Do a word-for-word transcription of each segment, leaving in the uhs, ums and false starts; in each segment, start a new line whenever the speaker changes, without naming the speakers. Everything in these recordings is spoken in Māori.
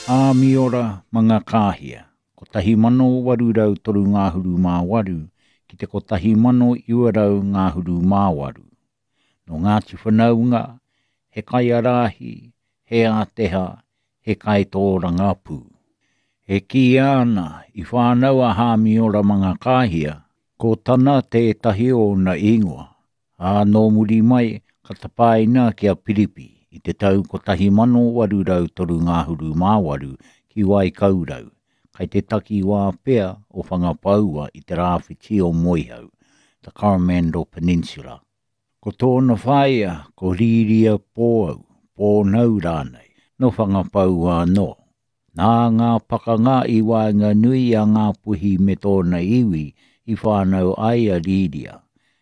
Āmiora mga kāhia, ko tahi mano waru rau toru ngāhuru mā waru, ki te ko tahi mano iwa rau ngāhuru mā waru. No Ngāti Whanaunga, he kai arahi, he āteha, he kai tōranga pū. He ki ana i whānau a Āmiora mga kāhia, ko tana tētahi o na ingoa. A no muri mai ka tapaina ki a Piripi, i te tau ko tahi mano waru rau toru ngāhuru mā waru ki wai kaurau, kai te taki wā pea o whangapaua i te rāwhiti o Moihau, the Coromandel Peninsula. Ko tōna whaia ko riria pōau, pōnau rānei, no whangapaua no. Nā ngā pakanga i waenga nui a ngā puhi me tōna iwi i whānau ai a riria.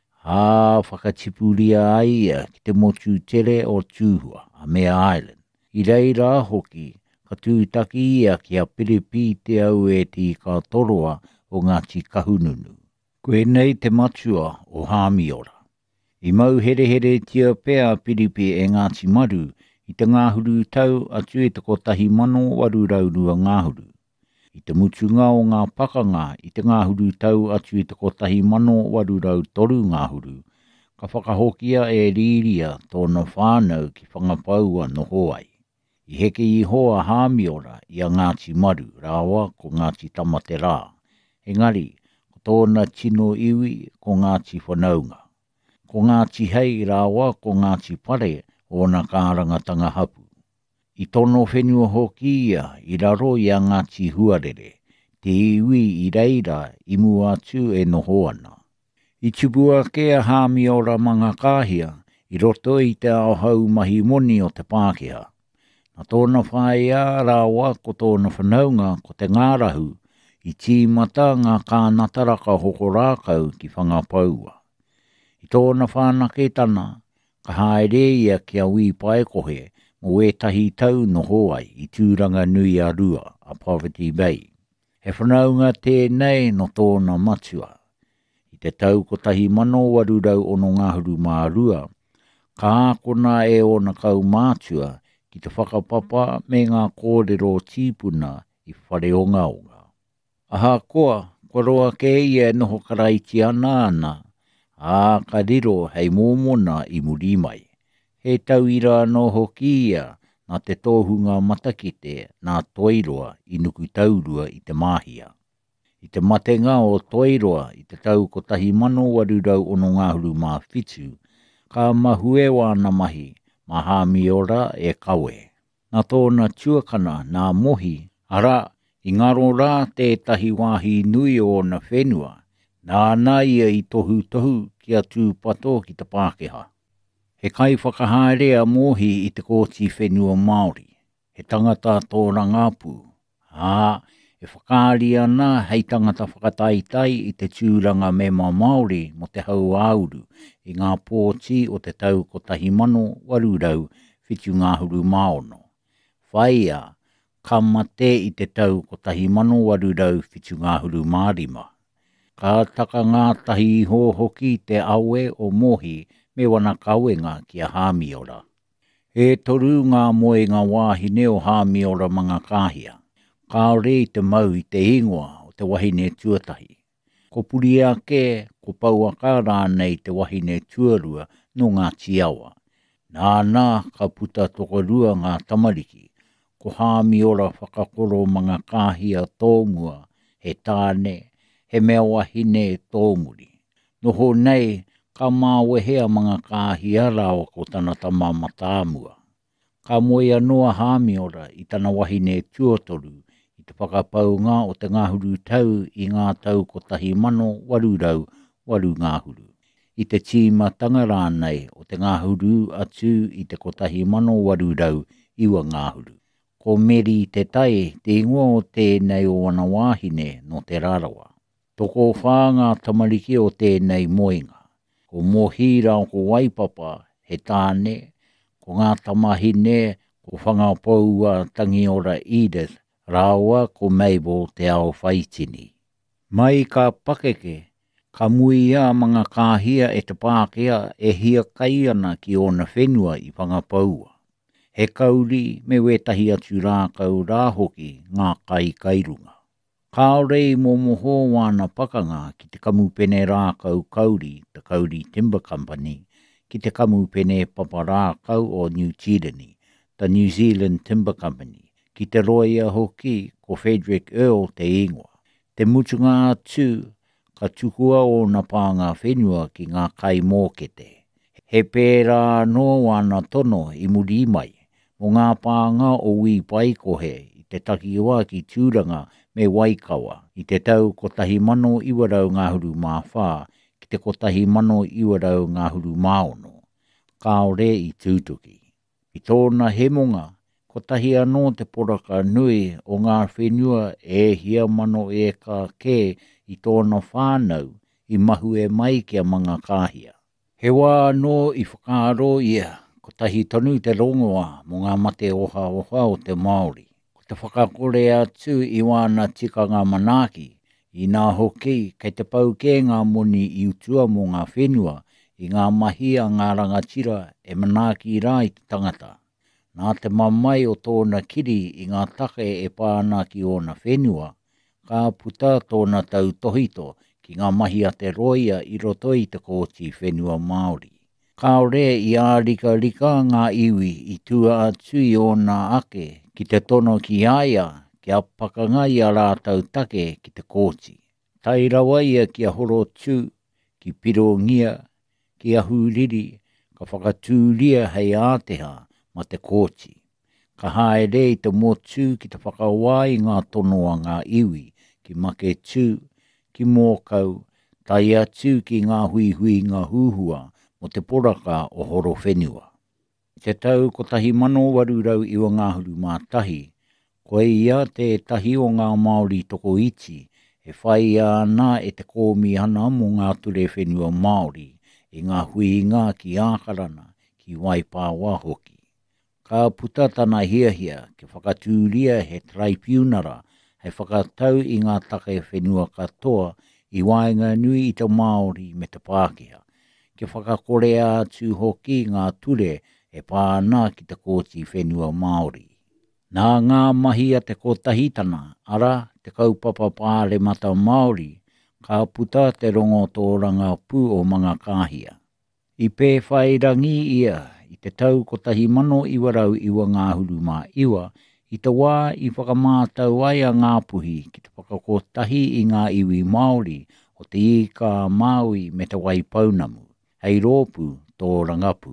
Hā whakatipuria aia ki te motu tere o Tūhua, a Mea Island. I reira hoki, ka tūtaki ia ki a Piripi te au e ti ka toroa o Ngāti Kahununu. Koe nei te matua o Āmiora. I mau here here tia pēa Piripi e Ngāti Maru, i te ngāhuru tau atu e te kotahi mano waru raurua ngāhuru. I te mutunga o ngā pakanga i te ngāhuru tau atu i te kotahi mano waru rau toru ngāhuru, ka whakahokia e riria tōna whānau ki whangapaua no hoai. I heke i hoa Āmiora i a Ngāti Maru, rāwa ko Ngāti Tamate rā. Engari, ko tōna tino iwi ko Ngāti Whanaunga. Ko Ngāti Hei rāwa ko Ngāti Pare o na kārangatanga hapu. I tono whenua hoki ia i raro i a Ngāti Huarere, te iwi i reira i mua atu e noho ana. I tupua ke a Āmiora mga kāhia, i roto i te aohau mahi moni o te Pākehā. Na tōna whaia rāwa ko tōna whanaunga ko te ngārahu, i tīmata ngā kānataraka hoko rākau ki whangapaua. I tōna whānaketana, ka haere ia ki a wī paekohe, o etahi tau no hoai i tūranga nui a rua a Poverty Bay. He whanaunga tēnei no tōna matua. I te tau ko tahi mano waru rau ono ngāhuru mā rua, ka ākona e o na kau mātua ki te whakapapa me ngā kōrero tīpuna i whare o ngaonga. Aha koa, ko roa ke ia noho karaiti ana ana, a ka riro hei mōmona i muri mai. He tauira no hoki ia nā te tōhunga matakite nā toiroa i nuku taurua i te māhia. I te matenga o toiroa i te tau ko tahi mano waru rau ono ngāhuru mā whitu, ka mahue wāna mahi mā Āmiora e kawe. Nā tōna tuakana nā mohi, ara i ngaro rā tētahi wāhi nui o na whenua, nā nā ia i tohu tohu ki a tūpato ki te Pākehā. He kai whakahaere a mohi i te kōti whenua Māori. He tangata tōra ngāpū. Ā, e whakaari ana hei tangata whakataitai i te tūranga mema Māori mo te hau auru i ngā pōti o te tau ko tahi mano waru rau whitu ngāhuru maono. Whaia, ka mate i te tau ko tahi mano waru rau whitu ngāhuru mārima. Ka taka ngā tahi iho hoki te awe o mohi me wana kauenga ki a Āmiora. E toru ngā moe ngā wāhine o Āmiora mga kāhia. Kāore i te mau i te ingoa o te wahine tuatahi. Ko puri ake, ko pauaka rānei te wahine tuarua no ngā tiawa. Nāna ka puta tokorua ngā tamariki. Ko Āmiora whakakoro mga kāhia tōmua, he tāne, he mea wahine tōmuri. Noho nei, ka māwehea mga kāhia rāwa ko tana tama matāmua. Ka moia noa Āmiora i tana wahine tuatoru i te whakapaunga o te ngāhuru tau i ngā tau ko tahi mano waru rau waru ngāhuru. I te tīmatanga rānei o te ngāhuru atu i te ko tahi mano waru rau iwa ngāhuru. Ko meri te tai te ingoa o tēnei o wana wāhine no te rarawa. Toko whā ngā tamariki o tēnei moinga. Ko mohira o ko waipapa he tāne, ko ngā tamahine, ko whangapaua Tangiora Edith, rāua ko Mabel te ao whaitini. Mai ka pakeke, ka muia mga kāhia e te Pākehā e hia kai ana ki ona whenua i whangapaua. He kauri me wetahi atu rā kau rā hoki ngā kai kairunga. Kāore I mō moho wāna pakanga ki te kamupene rā kau kauri, te Kauri Timber Company, ki te kamupene papa rā kau o New Zealand, the New Zealand Timber Company, ki te roia hoki ko Frederick Earl te ingoa. Te mutunga atu ka tukua o na pānga whenua ki ngā kai mōkete. He pērā no wana tono I muri mai, o ngā pānga o ui pai kohe I te takiwa ki tūranga me waikawa I te tau kotahi mano iwarau ngāhuru mā whā ki te kotahi mano iwarau ngāhuru mā ono. Kāore I tūtuki. I tōna hemonga, kotahi anō te poraka nui o ngā whenua e hia mano e ka kē I tōna whānau I mahu e mai kia manga kāhia. He wā no I whakaaro ia, ko tahi tonu te rongoa mo ngā mate oha oha o te Māori. Ko te whakakore atu I wāna tikanga manaki, I nā hoki kei te pauke ngā moni I utua mo ngā whenua, I ngā mahi a ngā rangatira e manaki rā I te tangata. Nā te mamai o tōna kiri I ngā take e pānaki o na whenua, ka puta tōna tau tohito ki ngā mahi a te roia I roto I te kōti whenua Māori. Kāore I ārika rika ngā iwi I tua atu I ona ake ki te tono ki aia ki a pakanga I a rātau take ki te kōti. Tai rawa ia ki a horo tū, ki piro ngia, ki a hūriri, ka whakatūria hei āteha ma te kōti. Ka haere I te motu ki te whakawai ngā tonoa ngā iwi, ki make tū, ki mōkau, tai atu ki ngā hui hui ngā hūhua mo te poraka o horo whenua. Te tau ko tahi mano warurau iwa ngāhuru mā tahi, ko ia te tahi o ngā Māori toko iti, e whai ana e te kōmi ana mo ngā ture whenua Māori, I ngā hui ngā ki ākarana, ki Waipāwa hoki. Ka puta tana hia hia, ke whakatūria he tribunara, he whakatau I ngā take whenua katoa, I waenga nui I te Māori me te Pākehā. Ke whakakore atu hoki ngā ture e pāna ki te kōti whenua Māori. Nā ngā mahi a te kotahitana, ara te kaupapa pāre mata Māori, ka puta te rongo tōranga pū o mga kāhia. I pē whairangi ia, I te tau kotahi mano iwarau iwa ngāhuru mā iwa, I te wā I whakamātau ai a ngā puhi ki te whakakotahi I ngā iwi Māori o te ika Māui me te Waipaunamu, hei rōpū tō rangapu.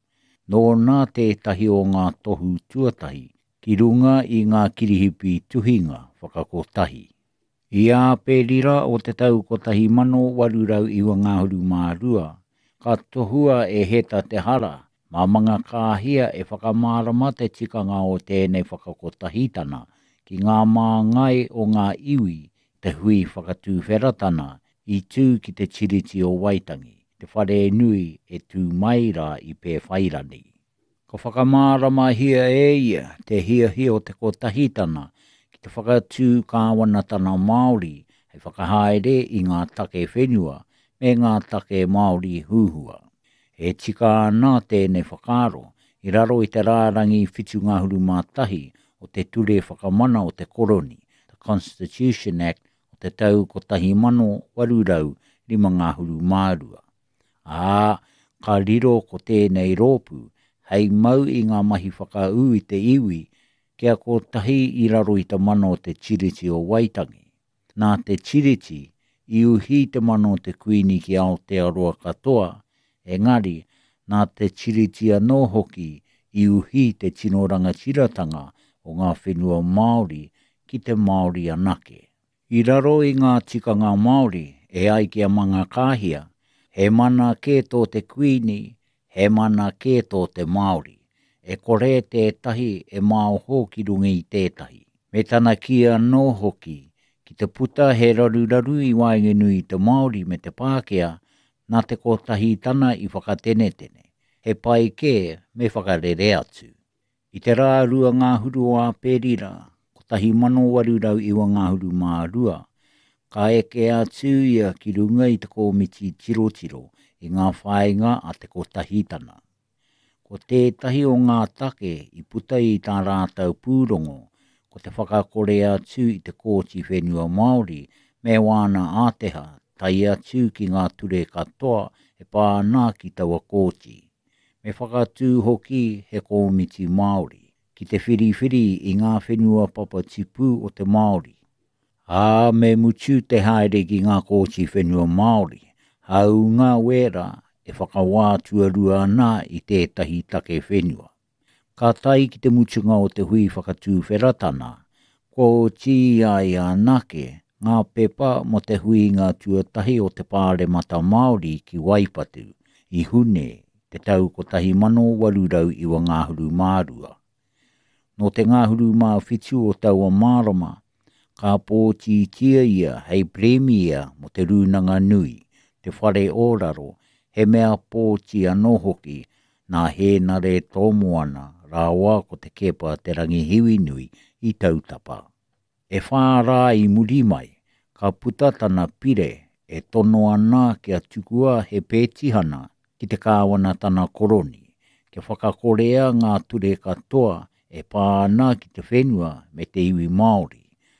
Nō nā tētahi o ngā tohu tuatahi, ki runga I ngā kirihipi tuhinga whakakotahi. I a pērira o te tau kotahi mano warurau iwa ngāhuru mā rua, ka tohua e heta te hara, mā mga kāhia e whakamārama te tikanga o tēnei whakakotahitana ki ngā māngai o ngā iwi te hui whakatūwheratana I tū ki te tiriti o Waitangi, te whare nui e tū mai rā I pē whairani. Ka whakamārama hia e ia te hia hia o te kotahitana ki te whakatū kāwanatana Māori hei whakahaere I ngā take whenua me ngā take Māori hūhua. E tika ana tēnei whakaro, I raro I te rārangi whitu ngāhuru mā tahi o te ture whakamana o te koroni, the Constitution Act o te tau kotahi mano warurau lima ngāhuru mārua. Ā, ka riro ko tēnei rōpū, hei mau I ngā mahi whakau I te iwi, kia ko tahi I raro I te mano o te tiriti o Waitangi. Nā te tiriti, I uhi te mano o te kuini ki Aotearoa katoa, engari, nā te tiriti anō hoki I uhi te tino rangatiratanga o ngā whenua Māori ki te Māori anake. I raro I ngā tikanga Māori e ai ki a mga kāhia, he mana kē tō te kuini, he mana kē tō te Māori, e kore tētahi e māoho ki rungi I tētahi. Me tana ki anō hoki, ki te puta he raruraru I waengenui te Māori me te Pākehā, nā te kotahi tana I whakatenetene, he pai kē me whakarere atu. I te rā rua ngāhuru a Pērira, kotahi mano warurau iwa ngāhuru mā rua, ka eke atu ia ki runga I te komiti tiro tiro I ngā whainga a te kotahitana. Ko tētahi o ngā take i puta i tā rātau pūrongo, ko te whakakore atu i te kōti whenua Māori, me wāna Āteha, tai atu ki ngā ture katoa e pānā ki taua kōti. Me whakatū hoki he komiti Māori, ki te whiriwhiri i ngā whenua papa tipu o te Māori. Ā me mutu te haere ki ngā kōti whenua Māori, hau ngā wera e whakawātua rua ana i tētahi take whenua. Ka tai ki te mutunga o te hui whakatū wheratana, ko ti ai anake ngā pepa mo te hui ngā tuatahi o te pāremata Māori ki Waipatu, i hune te tau kotahi mano warurau iwa ngāhuru mārua. No te ngāhuru mā whitu o taua mārama, ka pōti tia ia hei premia mo te rūnanga nui, te whare ōraro, he mea pōti anō hoki, nā he nare tōmu ana, rāua ko te kepa te rangi hiwi nui i tautapa. E whārā i muri mai, ka puta tana pire e tono ana kia tukua he pētihana ki te kāwana tana koroni, ke whakakorea ngā ture katoa e pāna ki te whenua me te iwi Māori.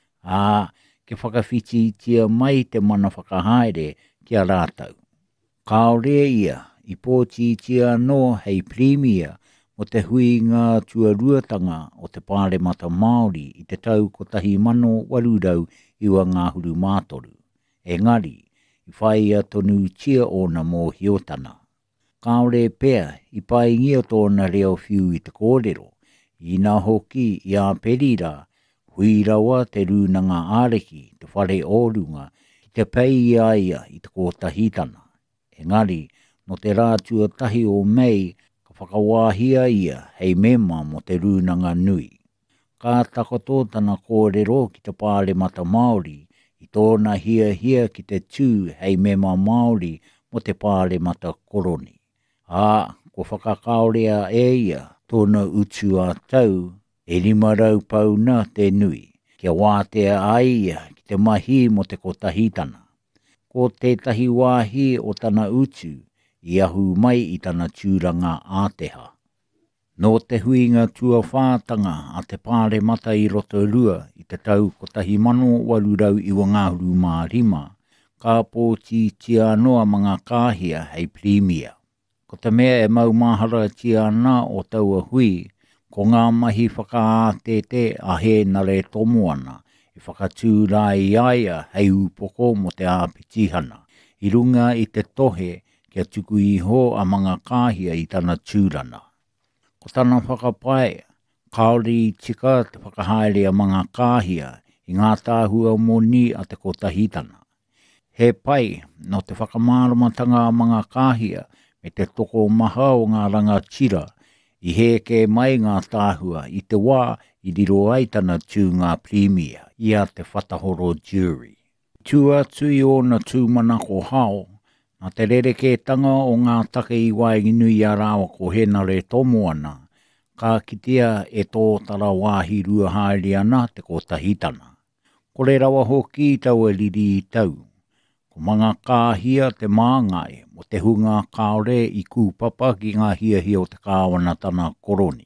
Ā, ke whakawhiti tia mai te mana whakahaere kia rātau. Kaore ia, i pōti tia no hei premia o te hui ngā tuaruatanga o te pāremata Māori i te tau kotahi mano warurau iwa ngāhuru mātoru. Engari, i whai a tonu tia ona mō hiotana. Kaore pea, i pai ngia tōna reo whiu i te kōrero, i nā hoki i a perira, hui rawa te rūnanga āreki, te whare ōrunga, ki te pei ia i te kōtahitana. Engari, no te rātua tahi o mei, ka whakawāhia ia hei mema mo te rūnanga nui. Ka takoto tana kōrero ki te pāremata Māori, i tōna hia hia ki te tū hei mema Māori mo te pāremata koroni. Ā, ko whakakaorea e ia, tōna utu a tau, e lima rau pauna te nui, kia wātea aia ki te mahi mo te kotahitana. Ko tētahi wāhi o tana utu, i ahu mai i tana tūranga Āteha. No te huinga tua whātanga a te pāremata i Rotorua i te tau kotahi mano warurau iwa ngāhuru mā rima, ka pōti tia noa mga kāhia hei premia. Ko te mea e maumahara tia ana o taua hui, ko ngā mahi whakaātete a he nare tomu ana, e whakatū rai aia hei upoko mo te āpitihana, i runga i te tohe kia tuku iho a mga kāhia i tana tūrana. Ko tana whakapae, kaori tika te whakahaere a mga kāhia i ngā tāhua moni a te kotahitana. He pai, no te whakamāramatanga a mga kāhia me te toko maha o ngā ranga tira, i heke mai ngā tāhua i te wā i riro ai tana tū ngā premia i a te whatahoro jury. Tū atu i ona tūmana ko hao, na te rereketanga o ngā take i waengi nui a rāwa ko hena re tomu ana, ka kitea e tō tara wāhi rua haere ana te kotahitana. Ko re rawa hoki i tau e riri i tau, ko mga kāhia te māngai mo te hunga kaore i kūpapa ki ngā hia hia o te kāwana tana koroni.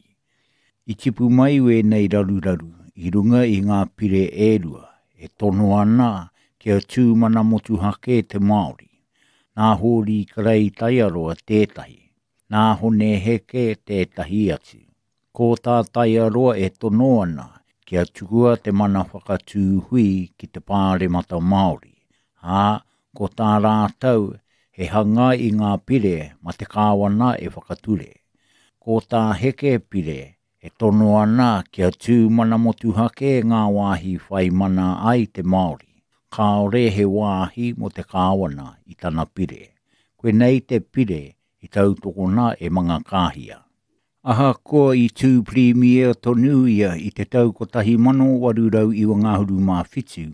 I tipu mai we nei raruraru i runga i ngā pire ērua, e tono ana kia tūmana motu hake te Māori. Nā hōri karei taiaroa tētahi, nā hone heke tētahi atu. Ko tā taiaroa e tono ana kia tukua te mana whakatū hui ki te pāremata Māori. Ā, ko tā rātau he hanga i ngā pire ma te kāwana e whakature. Ko tā heke pire e tono ana kia tū mana motu hake ngā wāhi whai mana ai te Māori. Kāore he wāhi mo te kāwana i tana pire. Koe nei te pire i tautokona e mga kāhia. Aha koa i tū premier tonu ia i te tau kotahi mano warurau iwa ngāhuru mā whitu,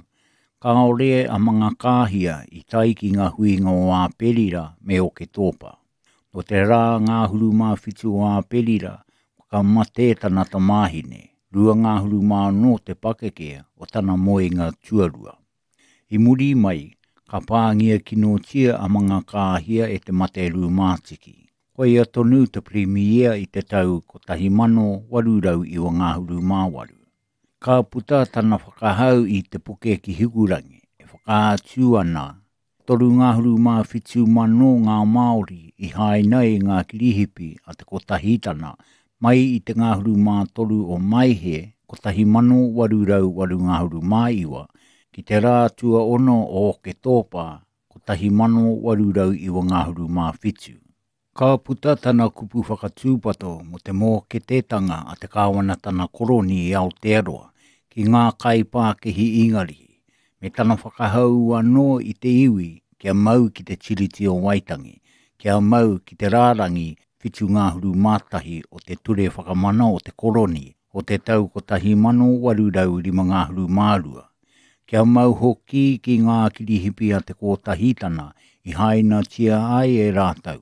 kaore a mga kāhia i taiki ngā huinga o a perira me o ke tōpa. No te rā ngāhuru mā whitu o a perira, ka mate tana tamahine, rua ngāhuru mā no te pakeke o tana moenga tuarua. I muri mai, ka pāngia kino tia a mga kāhia e te materu mātiki. Ko ia tonu te premier i te tau ko tahi mano warurau i o ngāhuru māwaru. Ka puta tana whakahau i te puke ki Higurangi, e whakaatu ana. Toru ngāhuru mā whitu mano ngā Māori i hainai ngā kirihipi a te kotahitana, mai i te ngāhuru mā toru o Maihe, ko tahi mano warurau waru ngāhuru mā iwa, ki te rā tua ono o ke tōpa, ko tahi mano warurau iwa ngāhuru mā whitu. Ka puta tana kupu whakatūpato mo te mō ke tētanga a te kāwanatana koroni i Aotearoa, ki ngā kaipā kehi ingari. Me tana whakahau anō i te iwi, kia mau ki te tiriti o Waitangi, kia mau ki te rārangi whitu ngāhuru mātahi o te ture whakamana o te koroni, o te tau ko tahi mano warurau lima ngāhuru mārua. Kia mau hoki ki ngā kirihipi a te kōtahitana i haina tia ai e rātau.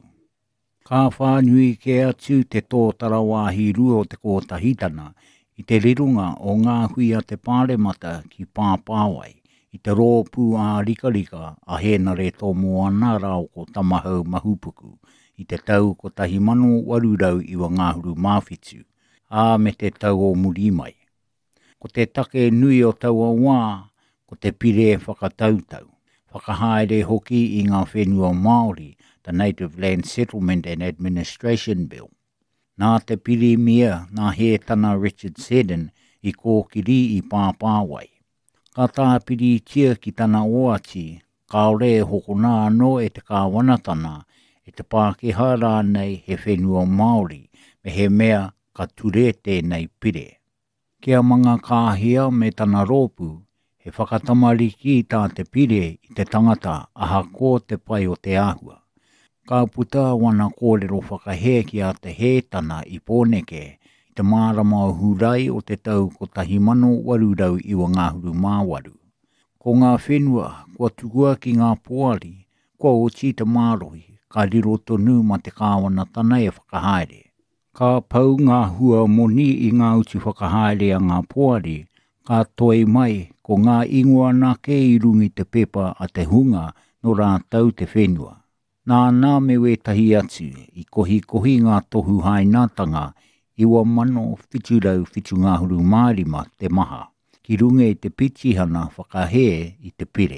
Ka whānui ke atu te tōtara wāhi rua o te kōtahitana i te rirunga o ngā hui a te pāremata ki Pāpāwai, i te rōpū a rikarika a hēna re tō moana rao ko tamahau mahupuku, i te tau ko tahi mano warurau iwa ngāhuru māwhitu, a me te tau o Murimai. Ko te take nui o tau a wā, ko te pire whakatautau, whakahaere hoki i ngā whenua Māori, the Native Land Settlement and Administration Bill. Nā te piri mia nā he tana Richard Seddon i kōkiri i Pāpāwai. Ka tā piri tia ki tana oati, ka ore hokona anō e te kāwanatana, e te Pākehā rānei he whenua Māori, me he mea ka ture tēnei pire. Kia manga kāhia me tana rōpū, he whakatamariki tā te pire i te tangata aha ko te pai o te āhua. Ka puta wana kōrero whakahe ki a te hētana i Pōneke, i te mārama o hurai o te tau ko tahi mano warurau iwa ngāhuru māwaru. Ko ngā whenua, kua tukua ki ngā poari, kua oti te mārohi, ka riro tonu ma te kāwanatana e whakahaere. Ka pau ngā hua moni i ngā uti whakahaere a ngā poari, ka toi mai ko ngā ingoa nake i rungi te pepa a te hunga no rātau te whenua. Nā nā me wetahi atu i kohi kohi ngā tohu hainatanga iwa mano whiturau whitu ngāhuru mārima te maha, ki runga i te pitihana whakahe i te pire.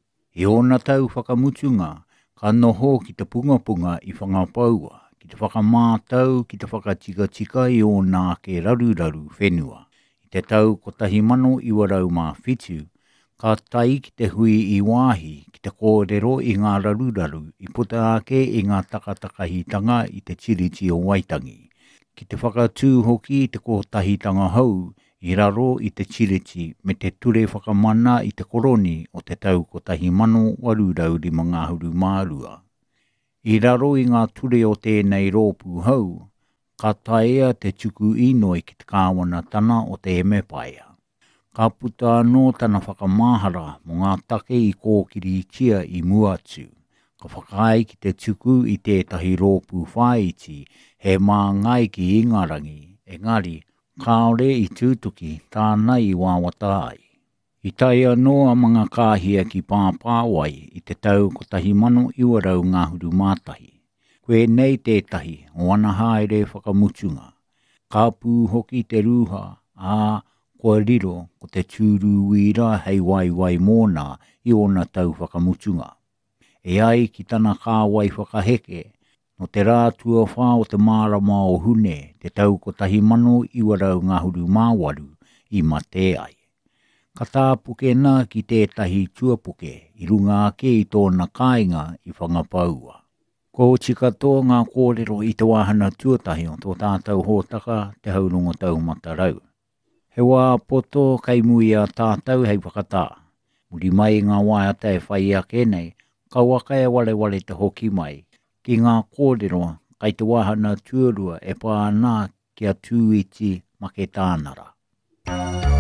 I ona tau whakamutunga, ka noho ki te pungapunga i whangapaua, ki te whakamātau ki te whakatika tika i o nā ke raruraru whenua. I te tau ko tahi mano i warau mā whitu, ka tai ki te hui i wāhi ki te kōrero i ngā raruraru i puta ake i ngā takatakahitanga i te tiriti o Waitangi. Ki te whakatū hoki i te kōtahitanga hau i raro i te tiriti me te ture whakamana i te koroni o te tau ko tahi mano warurau lima ngāhuru mārua. I raro i ngā ture o tēnei rōpū hau, ka taea te tuku inoi ki te kāwanatana o te emepaia. Ka puta anō tana whakamahara mo ngā take i kōkiri tia i muatu. Ka whakai ki te tuku i tētahi rōpū whaiti he mā ngai ki ingarangi, engari, kaore i tūtuki tāna i wāwatai. I tai anō a mga kāhia ki Pāpāwai i te tau ko tahi mano iwarau ngāhuru mātahi. Koe nei tētahi o ana haere whakamutunga. Ka pū hoki te ruha a kua riro ko te tūru wira hei waiwai mōna i ona tau whakamutunga. E ai ki tana kāwai whakaheke, no te rātua whā o te mārama o hune te tau ko tahi mano i warau ngāhuru māwaru i Mateai. Ka tāpuke nā ki tētahi tuapuke i runga ake i tōna kāinga i whangapaua. Ko tika tō ngā kōrero i te wāhana tuatahi o tō tātou hōtaka te haurunga tau matarau. He wā poto kai mui a tātou hei whakatā. Muri mai ngā waiata e whai ake nei, ka waka e wale wale te hoki mai. Ki ngā kōrero, kai te wahana tuarua e pānā kia tūiti make tānara.